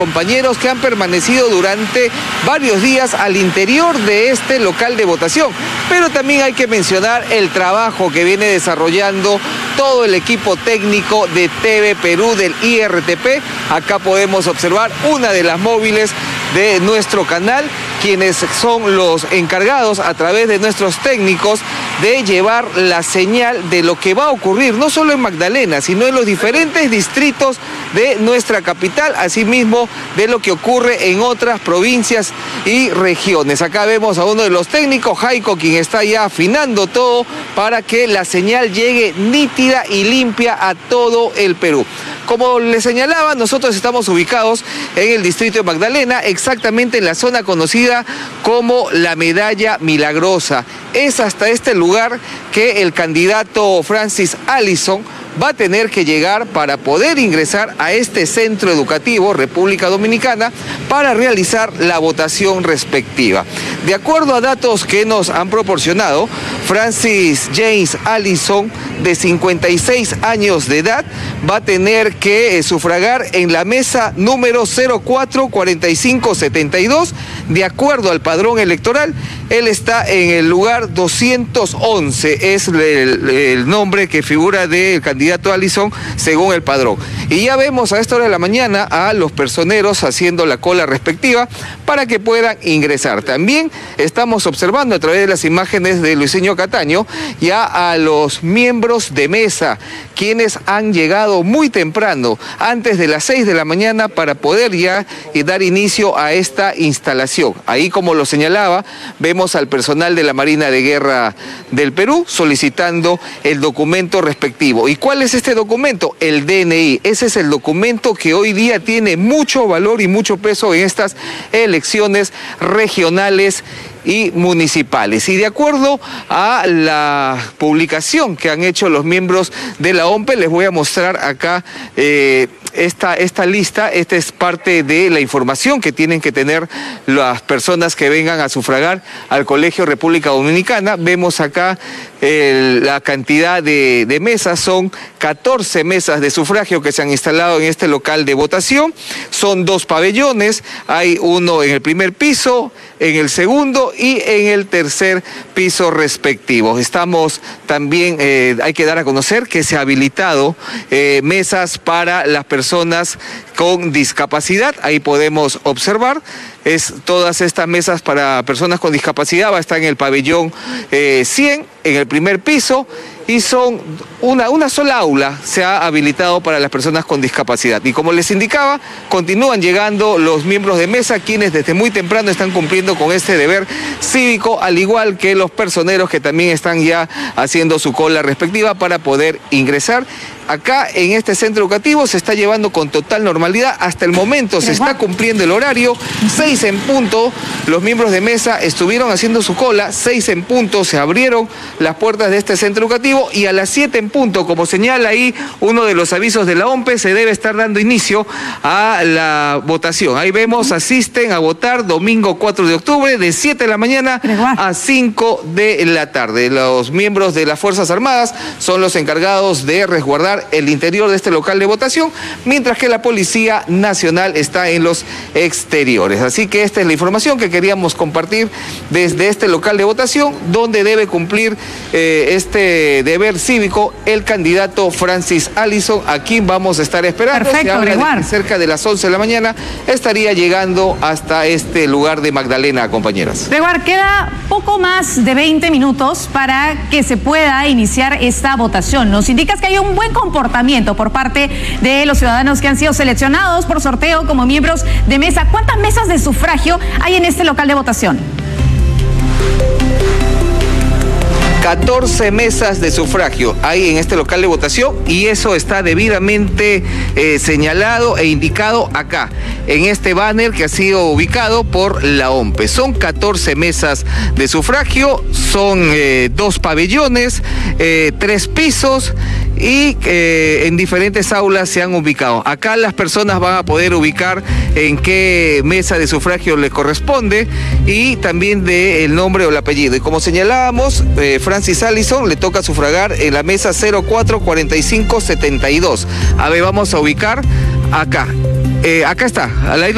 Compañeros que han permanecido durante varios días al interior de este local de votación, pero también hay que mencionar el trabajo que viene desarrollando todo el equipo técnico de TV Perú del IRTP. Acá podemos observar una de las móviles de nuestro canal, quienes son los encargados a través de nuestros técnicos de llevar la señal de lo que va a ocurrir, no solo en Magdalena, sino en los diferentes distritos de nuestra capital, asimismo de lo que ocurre en otras provincias y regiones. Acá vemos a uno de los técnicos, Jaico, quien está ya afinando todo para que la señal llegue nítida y limpia a todo el Perú. Como les señalaba, nosotros estamos ubicados en el distrito de Magdalena, exactamente en la zona conocida como la Medalla Milagrosa. Es hasta este lugar que el candidato Francis Allison va a tener que llegar para poder ingresar a este centro educativo, República Dominicana, para realizar la votación respectiva. De acuerdo a datos que nos han proporcionado, Francis James Allison, de 56 años de edad, va a tener que sufragar en la mesa número 044572. De acuerdo al padrón electoral, él está en el lugar 211, es el nombre que figura del candidato Allison según el padrón. Y ya vemos a esta hora de la mañana a los personeros haciendo la cola respectiva para que puedan ingresar. También estamos observando a través de las imágenes de Luisinho Cataño ya a los miembros de mesa, quienes han llegado muy temprano, antes de las 6 de la mañana, para poder ya dar inicio a esta instalación. Ahí, como lo señalaba, vemos al personal de la Marina de Guerra del Perú solicitando el documento respectivo. ¿Y cuál es este documento? El DNI. Ese es el documento que hoy día tiene mucho valor y mucho peso en estas elecciones regionales y municipales. Y de acuerdo a la publicación que han hecho los miembros de la OMPE, les voy a mostrar acá esta lista. Esta es parte de la información que tienen que tener las personas que vengan a sufragar al Colegio República Dominicana. Vemos acá la cantidad de mesas, son 14 mesas de sufragio que se han instalado en este local de votación. Son 2 pabellones, hay uno en el primer piso, en el segundo y en el tercer piso respectivos. Estamos también, hay que dar a conocer que se ha habilitado mesas para las personas con discapacidad. Ahí podemos observar, todas estas mesas para personas con discapacidad va a estar en el pabellón 100, en el primer piso, y son una sola aula se ha habilitado para las personas con discapacidad. Y como les indicaba, continúan llegando los miembros de mesa, quienes desde muy temprano están cumpliendo con este deber cívico, al igual que los personeros que también están ya haciendo su cola respectiva para poder ingresar. Acá en este centro educativo se está llevando con total normalidad. Hasta el momento se está cumpliendo el horario. 6 en punto, los miembros de mesa estuvieron haciendo su cola. 6 en punto se abrieron las puertas de este centro educativo, y a las 7 en punto, como señala ahí uno de los avisos de la OMPE, se debe estar dando inicio a la votación. Ahí vemos, asisten a votar domingo 4 de octubre de 7 de la mañana a 5 de la tarde. Los miembros de las Fuerzas Armadas son los encargados de resguardar el interior de este local de votación, mientras que la Policía Nacional está en los exteriores. Así que esta es la información que queríamos compartir desde este local de votación, donde debe cumplir este deber cívico el candidato Francis Allison, a quien vamos a estar esperando. Perfecto, se habla de que cerca de las 11 de la mañana estaría llegando hasta este lugar de Magdalena, compañeras. Gregoire, queda poco más de 20 minutos para que se pueda iniciar esta votación. Nos indicas que hay un buen comportamiento por parte de los ciudadanos que han sido seleccionados por sorteo como miembros de mesa. ¿Cuántas mesas de sufragio hay en este local de votación? 14 mesas de sufragio hay en este local de votación, y eso está debidamente señalado e indicado acá, en este banner que ha sido ubicado por la OMPE. Son 14 mesas de sufragio, son 2 pabellones, 3 pisos, y en diferentes aulas se han ubicado. Acá las personas van a poder ubicar en qué mesa de sufragio les corresponde, y también del nombre o el apellido. Y como señalábamos, Francis Allison le toca sufragar en la mesa 044572. A ver, vamos a ubicar acá. Acá está, al lado